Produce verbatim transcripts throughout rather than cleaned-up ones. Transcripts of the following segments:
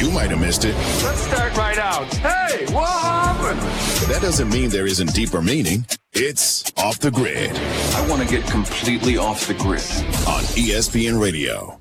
You might have missed it. Let's start right out. Hey, what happened? But that doesn't mean there isn't deeper meaning. It's Off the Grid. I want to get completely off the grid. On E S P N Radio.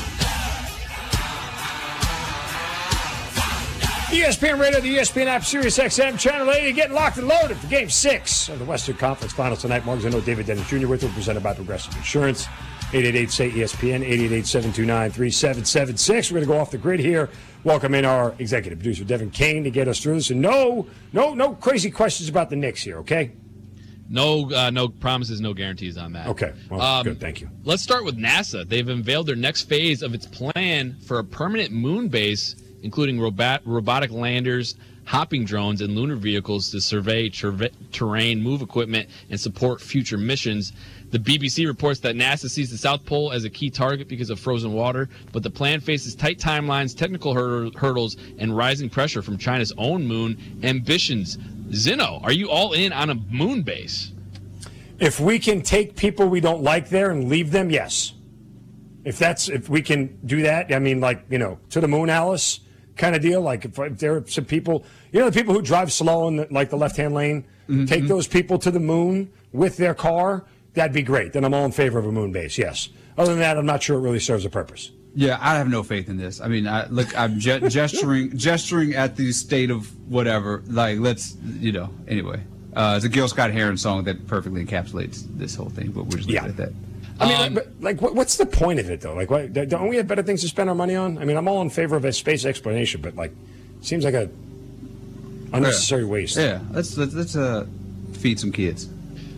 E S P N Radio, the E S P N app, Sirius X M, Channel eighty, getting locked and loaded for Game six of the Western Conference Finals tonight. Mark Zeno, David Dennis Junior with you, presented by Progressive Insurance. eight eight eight, S A Y, E S P N, eight eight eight, seven two nine, three seven seven six. We're going to go off the grid here. Welcome in our executive producer, Devin Kane, to get us through this. And no, no, no crazy questions about the Knicks here, okay? No, uh, no promises, no guarantees on that. Okay, well, um, good, thank you. Let's start with NASA. They've unveiled their next phase of its plan for a permanent moon base, including robot, robotic landers, hopping drones, and lunar vehicles to survey ter- terrain, move equipment, and support future missions. The B B C reports that NASA sees the South Pole as a key target because of frozen water, but the plan faces tight timelines, technical hur- hurdles, and rising pressure from China's own moon ambitions. Zeno, are you all in on a moon base? If we can take people we don't like there and leave them, yes. If that's if we can do that, I mean, like, you know, to the moon, Alice kind of deal. Like if, if there are some people, you know, the people who drive slow in the, like the left-hand lane, mm-hmm. take those people to the moon with their car, that'd be great. Then I'm all in favor of a moon base, yes. Other than that, I'm not sure it really serves a purpose. Yeah, I have no faith in this. I mean, I, look, I'm ge- gesturing gesturing at the state of whatever. Like, let's, you know, anyway. Uh, it's a Gil Scott-Heron song that perfectly encapsulates this whole thing, but we're just leaving yeah. it at that. I mean, um, but, like, what's the point of it, though? Like, what, don't we have better things to spend our money on? I mean, I'm all in favor of a space exploration, but, like, it seems like a unnecessary yeah. waste. Yeah, let's, let's, let's uh, feed some kids.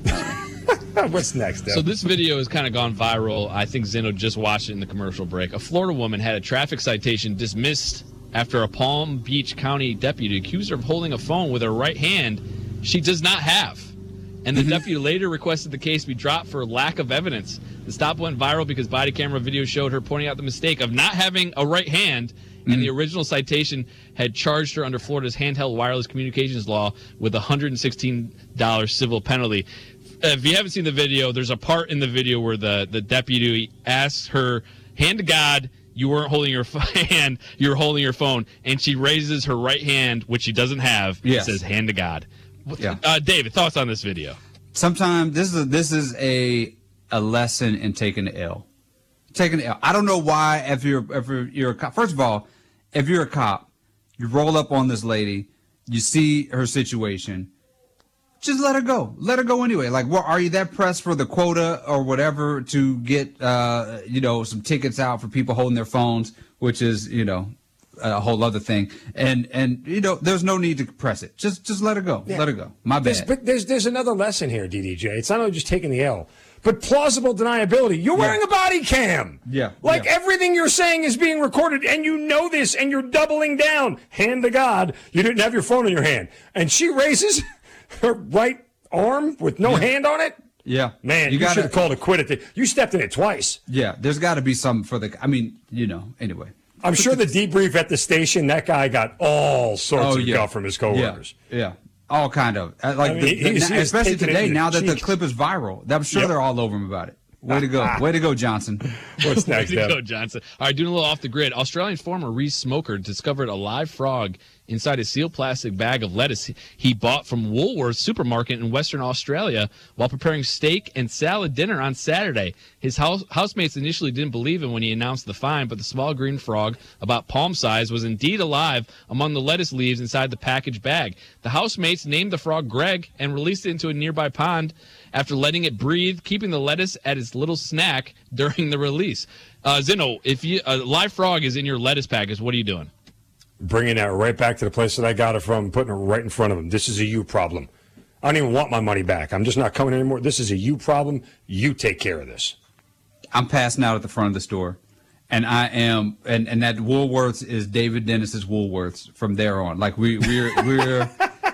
What's next, Deb? So this video has kind of gone viral. I think Zeno just watched it in the commercial break. A Florida woman had a traffic citation dismissed after a Palm Beach County deputy accused her of holding a phone with her right hand she does not have. And the Mm-hmm. deputy later requested the case be dropped for lack of evidence. The stop went viral because body camera video showed her pointing out the mistake of not having a right hand, and mm-hmm. the original citation had charged her under Florida's handheld wireless communications law with a one hundred sixteen dollars civil penalty. If you haven't seen the video, there's a part in the video where the, the deputy asks her, hand to God, you weren't holding your hand, you were holding your phone, and she raises her right hand, which she doesn't have, yes. and says, hand to God. Yeah. Uh, David, thoughts on this video? Sometimes this is a, this is a a lesson in taking the L. Taking the L. I don't know why if you're if you're, you're a cop. First of all, if you're a cop, you roll up on this lady, you see her situation, just let her go. Let her go anyway. Like, what, are you that pressed for the quota or whatever to get uh you know some tickets out for people holding their phones, which is you know. a whole other thing, and and you know there's no need to press it. Just just let her go. Yeah. Let her go. My bad. There's, but there's there's another lesson here, D D J. It's not only just taking the L, but plausible deniability. You're wearing yeah. a body cam. Yeah. Like yeah. everything you're saying is being recorded, and you know this, and you're doubling down. Hand to God, you didn't have your phone in your hand, and she raises her right arm with no yeah. hand on it. Yeah, man, you, you should have called it quit. It. You stepped in it twice. Yeah, there's got to be some for the. I mean, you know. Anyway. I'm sure the debrief at the station, that guy got all sorts oh, of yeah. guff from his coworkers. Yeah, yeah. All kind of. Like, I mean, the, he's, the, he's especially today, now that the cheeks. clip is viral. I'm sure yep. they're all over him about it. Way to go. Way to go, Johnson. What's next, Way to Deb? go, Johnson. All right, doing a little off the grid. Australian farmer Reese Smoker discovered a live frog inside a sealed plastic bag of lettuce he bought from Woolworths supermarket in Western Australia while preparing steak and salad dinner on Saturday. His house, housemates initially didn't believe him when he announced the find, but the small green frog, about palm size, was indeed alive among the lettuce leaves inside the packaged bag. The housemates named the frog Greg and released it into a nearby pond after letting it breathe, keeping the lettuce at its little snack during the release. Uh, Zeno, if you, a live frog is in your lettuce package, what are you doing? Bringing that right back to the place that I got it from, putting it right in front of him. This is a you problem. I don't even want my money back. I'm just not coming anymore. This is a you problem. You take care of this. I'm passing out at the front of the store, and I am, and, and that Woolworths is David Dennis's Woolworths from there on. Like we we're we're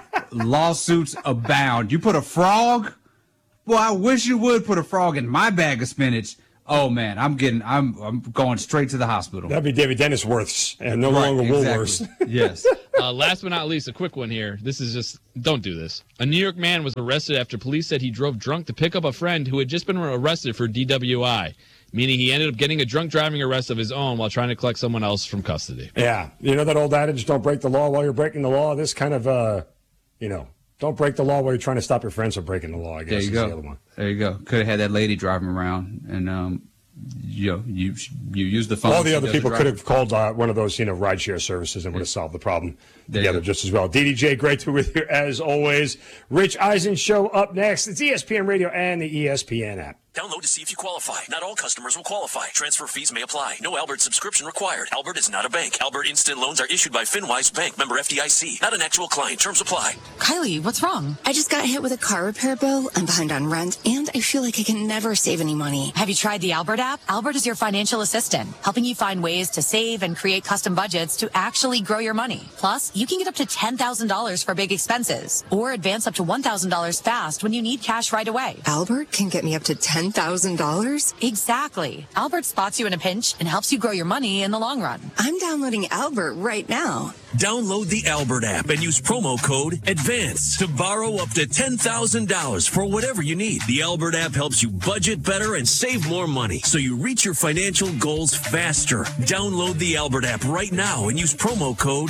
lawsuits abound. You put a frog? Well, I wish you would put a frog in my bag of spinach. Oh man, I'm getting, I'm, I'm going straight to the hospital. That'd be David Dennis Worths and no right, longer exactly. Woolworths. Yes. Uh, last but not least, a quick one here. This is just, don't do this. A New York man was arrested after police said he drove drunk to pick up a friend who had just been arrested for D W I. meaning he ended up getting a drunk driving arrest of his own while trying to collect someone else from custody. Yeah. You know that old adage, don't break the law while you're breaking the law? This kind of, uh, you know, don't break the law while you're trying to stop your friends from breaking the law, I guess. There you is go. The other one. There you go. Could have had that lady driving around, and um, you know, you you use the phone. All the she other does the people could driving. have called uh, one of those, you know, rideshare services and would have solved the problem There you together go. just as well. D D J, great to be with you as always. Rich Eisen Show up next. It's E S P N Radio and the E S P N app. Download to see if you qualify. Not all customers will qualify. Transfer fees may apply. No Albert subscription required. Albert is not a bank. Albert Instant Loans are issued by FinWise Bank, member F D I C. Not an actual client. Terms apply. Kylie, what's wrong? I just got hit with a car repair bill. I'm behind on rent, and I feel like I can never save any money. Have you tried the Albert app? Albert is your financial assistant, helping you find ways to save and create custom budgets to actually grow your money. Plus, you can get up to ten thousand dollars for big expenses, or advance up to one thousand dollars fast when you need cash right away. Albert can get me up to ten thousand dollars? Exactly. Albert spots you in a pinch and helps you grow your money in the long run. I'm downloading Albert right now. Download the Albert app and use promo code ADVANCE to borrow up to ten thousand dollars for whatever you need. The Albert app helps you budget better and save more money so you reach your financial goals faster. Download the Albert app right now and use promo code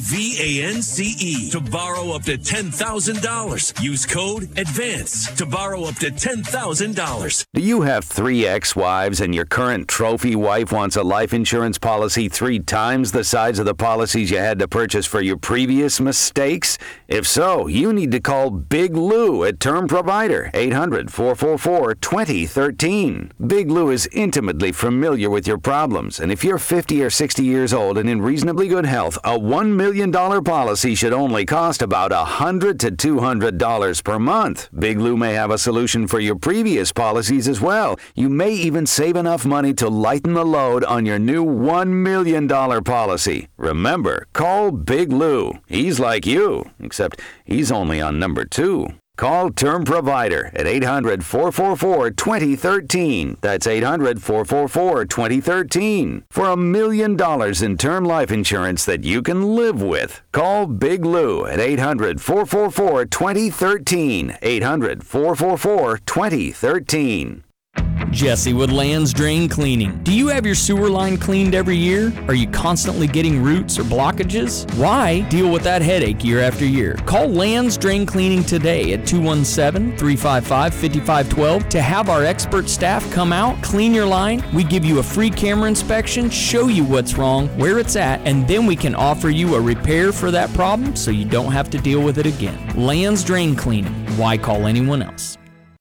ADVANCE to borrow up to ten thousand dollars. Use code ADVANCE to borrow up to ten thousand dollars. Do you have three ex-wives and your current trophy wife wants a life insurance policy three times the size of the policies you had to purchase for your previous mistakes? If so, you need to call Big Lou at Term Provider, eight hundred, four four four, two zero one three. Big Lou is intimately familiar with your problems, and if you're fifty or sixty years old and in reasonably good health, a one million dollars policy should only cost about one hundred to two hundred dollars per month. Big Lou may have a solution for your previous policies as well. You may even save enough money to lighten the load on your new one million dollars policy. Remember, call Big Lou. He's like you, except he's only on number two. Call Term Provider at eight hundred, four four four, two zero one three. That's eight hundred, four four four, two zero one three. For a million dollars in term life insurance that you can live with. Call Big Lou at eight hundred, four four four, two zero one three. eight hundred, four four four, two zero one three. Jesse with Land's Drain Cleaning. Do you have your sewer line cleaned every year? Are you constantly getting roots or blockages? Why deal with that headache year after year? Call Land's Drain Cleaning today at two one seven, three five five, five five one two to have our expert staff come out, clean your line. We give you a free camera inspection, show you what's wrong, where it's at, and then we can offer you a repair for that problem so you don't have to deal with it again. Land's Drain Cleaning. Why call anyone else?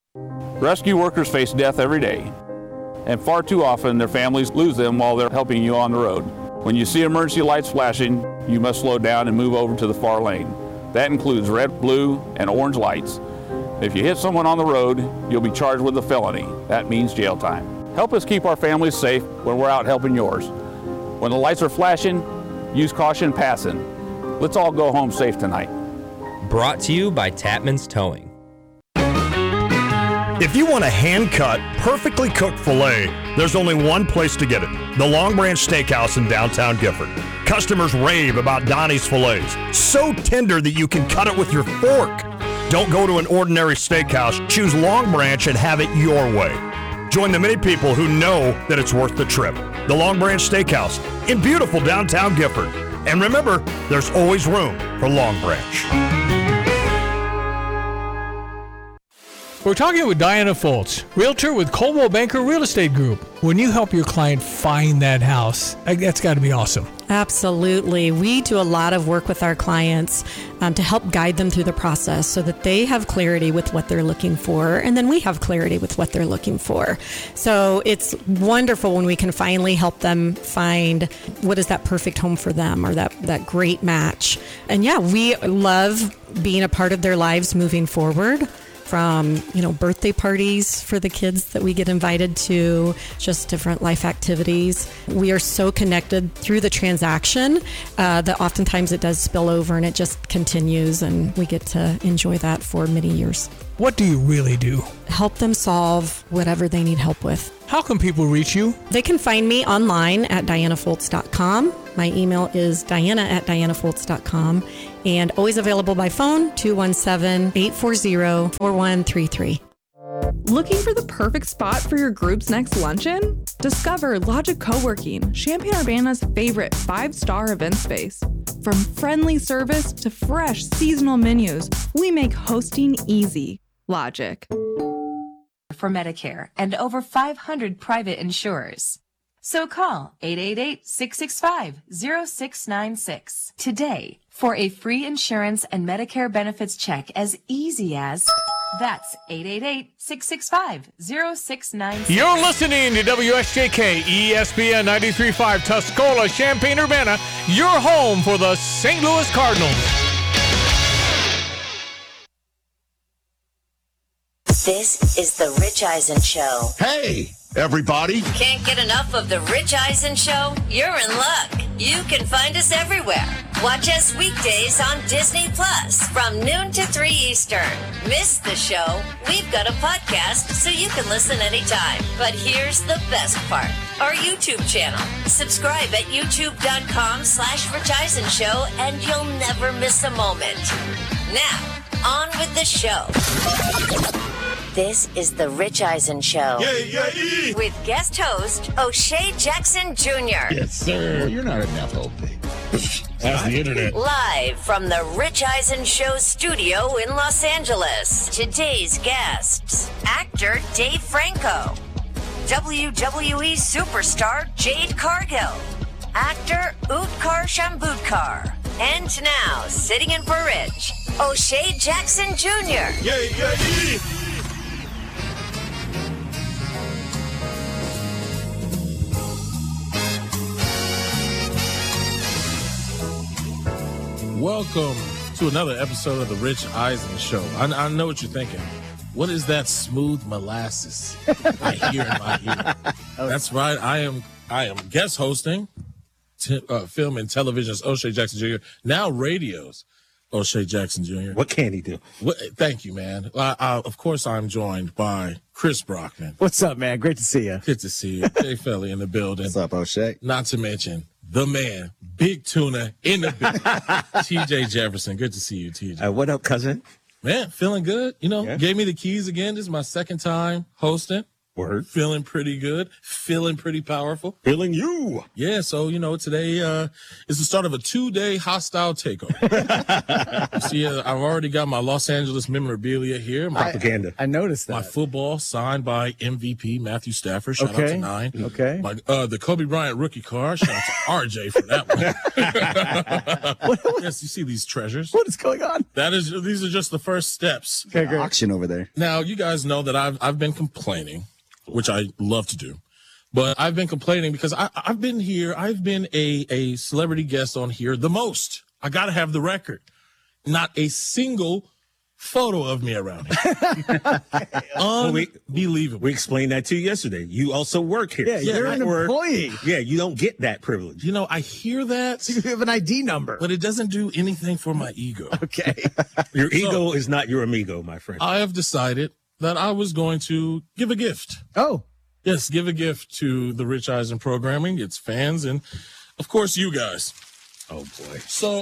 Rescue workers face death every day, and far too often their families lose them while they're helping you on the road. When you see emergency lights flashing, you must slow down and move over to the far lane. That includes red, blue, and orange lights. If you hit someone on the road, you'll be charged with a felony. That means jail time. Help us keep our families safe when we're out helping yours. When the lights are flashing, use caution passing. Let's all go home safe tonight. Brought to you by Tapman's Towing. If you want a hand-cut, perfectly cooked filet, there's only one place to get it, the Long Branch Steakhouse in downtown Gifford. Customers rave about Donnie's fillets, so tender that you can cut it with your fork. Don't go to an ordinary steakhouse, choose Long Branch and have it your way. Join the many people who know that it's worth the trip. The Long Branch Steakhouse in beautiful downtown Gifford. And remember, there's always room for Long Branch. We're talking with Diana Foltz, realtor with Coldwell Banker Real Estate Group. When you help your client find that house, that's got to be awesome. Absolutely. We do a lot of work with our clients um, to help guide them through the process so that they have clarity with what they're looking for, and then we have clarity with what they're looking for. So it's wonderful when we can finally help them find what is that perfect home for them or that, that great match. And yeah, we love being a part of their lives moving forward. From, you know, birthday parties for the kids that we get invited to, just different life activities. We are so connected through the transaction uh, that oftentimes it does spill over and it just continues, and we get to enjoy that for many years. What do you really do? Help them solve whatever they need help with. How can people reach you? They can find me online at diana foltz dot com. My email is diana at diana foltz dot com, and always available by phone, two one seven, eight four zero, four one three three. Looking for the perfect spot for your group's next luncheon? Discover Logic Co-working, Champaign-Urbana's favorite five-star event space. From friendly service to fresh seasonal menus, we make hosting easy. Logic. For Medicare and over five hundred private insurers. So call eight eight eight, six six five, zero six nine six today for a free insurance and Medicare benefits check as easy as... That's eight eight eight, six six five, zero six nine six. You're listening to W S J K E S P N ninety-three point five Tuscola, Champaign-Urbana, your home for the Saint Louis Cardinals. This is the Rich Eisen Show. Hey, everybody. Can't get enough of the Rich Eisen Show? You're in luck. You can find us everywhere. Watch us weekdays on Disney Plus from noon to three Eastern. Miss the show? We've got a podcast so you can listen anytime. But here's the best part. Our YouTube channel. Subscribe at youtube.com slash Rich Eisen Show and you'll never miss a moment. Now, on with the show. This is the Rich Eisen Show. Yeah, yeah, yeah. With guest host O'Shea Jackson Junior Yes, sir. Well, you're not enough, Hope. That's the internet. Live from the Rich Eisen Show studio in Los Angeles. Today's guests, actor Dave Franco, W W E superstar Jade Cargill, actor Utkarsh Ambudkar, and now, sitting in for Rich, O'Shea Jackson Junior Yeah, yeah, yeah. Welcome to another episode of the Rich Eisen Show. I, I know what you're thinking. What is that smooth molasses I hear in my ear? That's right. I am I am guest hosting t- uh, film and television's O'Shea Jackson Junior Now radio's O'Shea Jackson Junior What can he do? What, thank you, man. Uh, uh, of course, I'm joined by Chris Brockman. What's up, man? Great to see you. Good to see you. Jay Felly in the building. What's up, O'Shea? Not to mention the man, Big Tuna in the building. T J Jefferson. Good to see you, T J. Uh, what up, cousin? Man, feeling good. You know, Yeah. gave me the keys again. This is my second time hosting. Word. Feeling pretty good. Feeling pretty powerful. Feeling you. Yeah, so, you know, today uh, is the start of a two-day hostile takeover. You see, uh, I've already got my Los Angeles memorabilia here. My, Propaganda. I noticed that. my football signed by M V P Matthew Stafford. Shout out Okay. to Nine. Okay. My, uh, the Kobe Bryant rookie card. Shout out to R J for that one. Yes, you see these treasures. What is going on? That is, these are just the first steps. Okay, great. Auction over there. Now, you guys know that I've I've been complaining, which I love to do, but I've been complaining because I, I've been here. I've been a, a celebrity guest on here the most. I got to have the record. Not a single photo of me around here. Well, we, Unbelievable. we explained that to you yesterday. You also work here. Yeah, you're an Or- employee. Yeah, you don't get that privilege. You know, I hear that, You have an I D number. but it doesn't do anything for my ego. Okay. Your ego is not your amigo, my friend. I have decided that I was going to give a gift. Oh, Yes, give a gift to the Rich Eisen programming, its fans, and of course, you guys. Oh, boy. So,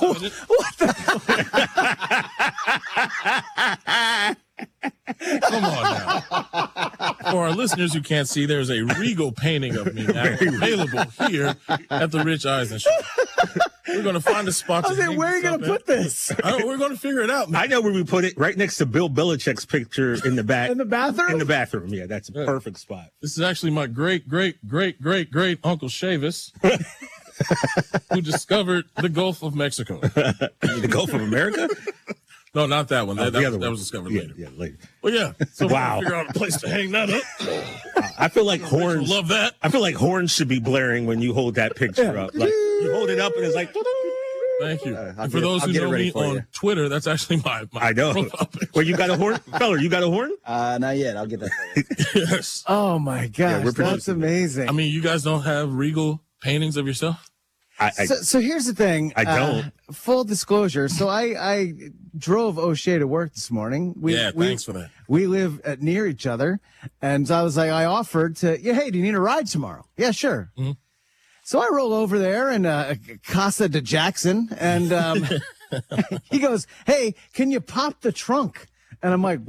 come on now. For our listeners who can't see, there's a regal painting of me now available here at the Rich Eisen Show. We're going to find a spot I to was like, hang where are you this going to up put at. this? I don't, we're going to figure it out, man. I know where we put it. Right next to Bill Belichick's picture in the back. In the bathroom? In the bathroom. Yeah, that's a perfect spot. This is actually my great, great, great, great, great Uncle Chavis, who discovered the Gulf of Mexico. The Gulf of America? No, not that one. Oh, That, the that, other that one. was discovered Yeah, later. yeah, later. Well, yeah. So Wow. wow. Figure out a place to hang that up. I feel like horns. Love that. I feel like horns should be blaring when you hold that picture up. Like you hold it up and it's like. Thank you. Uh, I'll and for get it- those I'll who get it know ready me for on you. Twitter, that's actually my, my I know. profile picture. Well, you got a horn, feller. You got a horn? Uh, not yet. I'll get that. Yes. Oh my gosh, we're that's producing amazing. I mean, you guys don't have regal paintings of yourself? I, I, so, so here's the thing. I don't. Uh, full disclosure. So I, I drove O'Shea to work this morning. We, Yeah, we, thanks for that. We live uh, near each other, and I was like, I offered to, yeah, hey, do you need a ride tomorrow? Yeah, sure. Mm-hmm. So I roll over there and uh, Casa de Jackson, and um, he goes, hey, can you pop the trunk? And I'm like,